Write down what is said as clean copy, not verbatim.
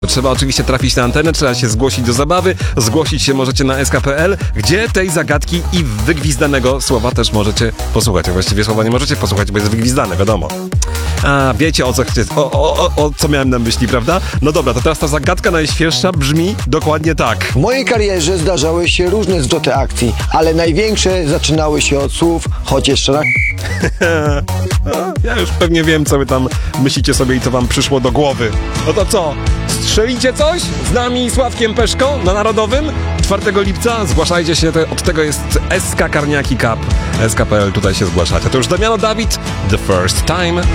Trzeba oczywiście trafić na antenę, trzeba się zgłosić do zabawy, zgłosić się możecie na sk.pl, gdzie tej zagadki i wygwizdanego słowa też możecie posłuchać. A właściwie słowa nie możecie posłuchać, bo jest wygwizdane, wiadomo. A, wiecie o co chcecie, o co miałem na myśli, prawda? No dobra, to teraz ta zagadka najświeższa brzmi dokładnie tak. W mojej karierze zdarzały się różne zwroty akcji, ale największe zaczynały się od słów, choć jeszcze raz. Ja już pewnie wiem, co wy tam myślicie sobie i co wam przyszło do głowy. No to co? Strzelicie coś z nami i Sławkiem Peszko na Narodowym 4 lipca? Zgłaszajcie się, od tego jest SK Karniaki Cup. SK.pl, tutaj się zgłaszacie. To już Damiano Dawid, The First Time.